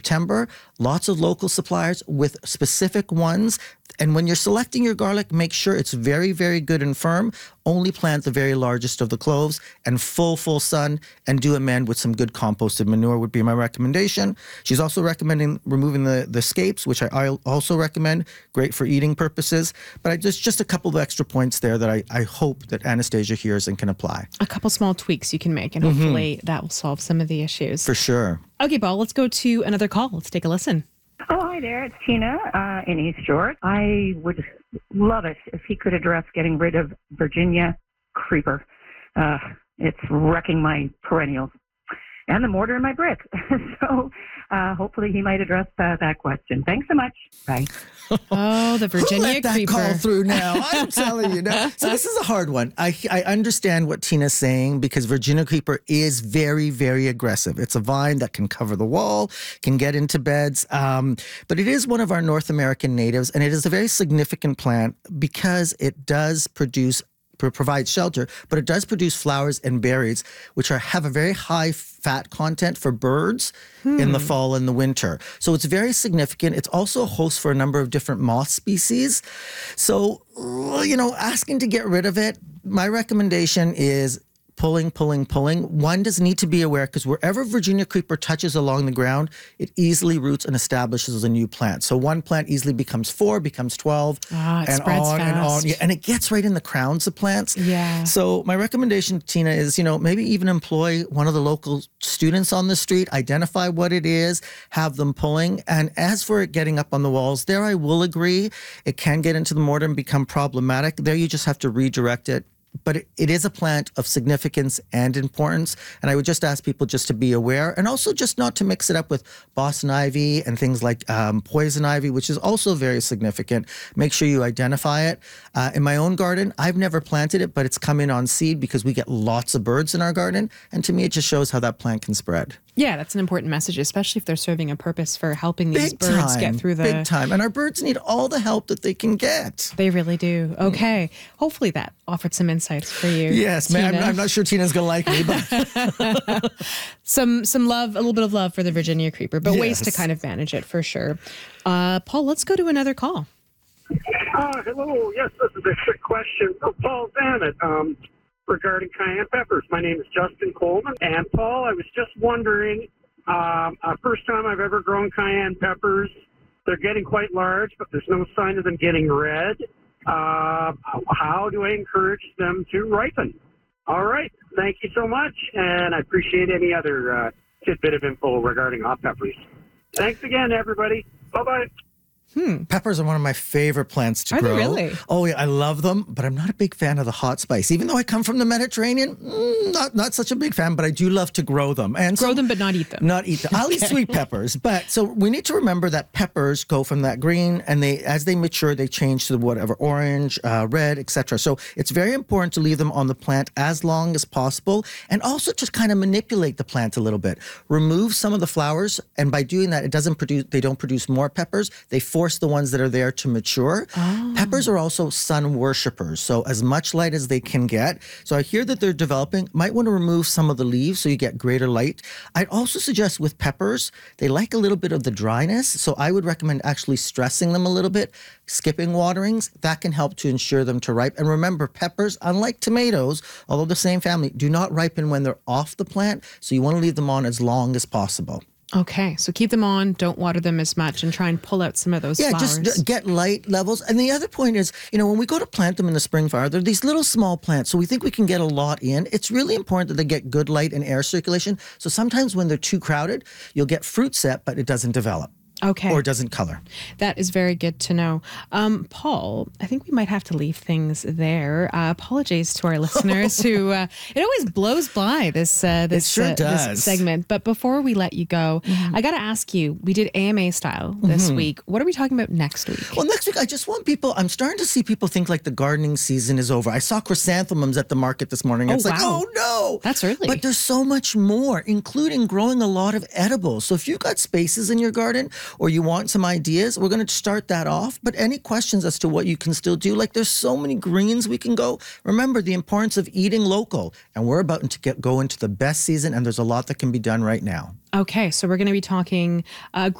September. Lots of local suppliers with specific ones. And when you're selecting your garlic, make sure it's very, very good and firm. Only plant the very largest of the cloves and full sun, and do amend with some good composted manure would be my recommendation. She's also recommending removing the scapes, which I also recommend. Great for eating purposes. But just a couple of extra points there that I hope that Anastasia hears and can apply. A couple small tweaks you can make, and hopefully that will solve some of the issues. For sure. Okay, Paul, let's go to another call. Let's take a listen. Oh, hi there. It's Tina in East York. I would love it if he could address getting rid of Virginia creeper. It's wrecking my perennials and the mortar in my brick. So hopefully he might address that question. Thanks so much. Bye. Oh, the Virginia Who let that creeper. call through now? I'm telling you. No. So this is a hard one. I understand what Tina's saying because Virginia creeper is very, very aggressive. It's a vine that can cover the wall, can get into beds. But it is one of our North American natives, and it is a very significant plant because it does provide shelter, but it does produce flowers and berries, which have a very high fat content for birds in the fall and the winter. So it's very significant. It's also a host for a number of different moth species. So, asking to get rid of it, my recommendation is pulling. One does need to be aware because wherever Virginia creeper touches along the ground, it easily roots and establishes a new plant. So one plant easily becomes 4, becomes 12, It and spreads on fast. and on. Yeah, and it gets right in the crowns of plants. Yeah. So my recommendation, Tina, is, maybe even employ one of the local students on the street, identify what it is, have them pulling. And as for it getting up on the walls, there I will agree. It can get into the mortar and become problematic. There you just have to redirect it. But it is a plant of significance and importance. And I would just ask people just to be aware and also just not to mix it up with Boston ivy and things like poison ivy, which is also very significant. Make sure you identify it. In my own garden, I've never planted it, but it's come in on seed because we get lots of birds in our garden. And to me, it just shows how that plant can spread. Yeah, that's an important message, especially if they're serving a purpose for helping these Big birds time, get through the... Big time. And our birds need all the help that they can get. They really do. Okay. Hopefully that offered some insights for you. Yes, man. Tina. I'm not sure Tina's going to like me, but... Some love, a little bit of love for the Virginia creeper, but ways to Yes. kind of manage it for sure. Paul, let's go to another call. Hello. Yes, this is a quick question. Paul Zammit, regarding cayenne peppers. My name is Justin Coleman. And Paul, I was just wondering, first time I've ever grown cayenne peppers. They're getting quite large, but there's no sign of them getting red. How do I encourage them to ripen? All right. Thank you so much. And I appreciate any other tidbit of info regarding hot peppers. Thanks again, everybody. Bye-bye. Peppers are one of my favorite plants to Are they grow. really? Oh, yeah, I love them, but I'm not a big fan of the hot spice. Even though I come from the Mediterranean, not such a big fan, but I do love to grow them. And Grow them, but not eat them. Not eat them. I'll eat sweet peppers, but so we need to remember that peppers go from that green, and as they mature, they change to whatever orange, red, etc. So it's very important to leave them on the plant as long as possible, and also just kind of manipulate the plant a little bit. Remove some of the flowers, and by doing that, they don't produce more peppers. They force the ones that are there to mature. Peppers are also sun worshipers, so as much light as they can get. So I hear that they're developing. Might want to remove some of the leaves so you get greater light. I'd also suggest with peppers, they like a little bit of the dryness, so I would recommend actually stressing them a little bit, skipping waterings. That can help to ensure them to ripe. And remember, peppers, unlike tomatoes, although the same family, do not ripen when they're off the plant, so you want to leave them on as long as possible. Okay, so keep them on, don't water them as much, and try and pull out some of those flowers. Just get light levels. And the other point is, when we go to plant them in the spring fire, they're these little small plants, so we think we can get a lot in. It's really important that they get good light and air circulation. So sometimes when they're too crowded, you'll get fruit set, but it doesn't develop. Okay. Or doesn't color. That is very good to know. Paul, I think we might have to leave things there. Apologies to our listeners who, it always blows by this sure does. this segment. But before we let you go, I got to ask you, we did AMA style this week. What are we talking about next week? Well, next week, I just want people, I'm starting to see people think like the gardening season is over. I saw chrysanthemums at the market this morning. It's like, wow. oh no. That's early. But there's so much more, including growing a lot of edibles. So if you've got spaces in your garden, or you want some ideas, we're going to start that off. But any questions as to what you can still do? Like there's so many greens we can go. Remember the importance of eating local. And we're about to go into the best season, and there's a lot that can be done right now. Okay, so we're going to be talking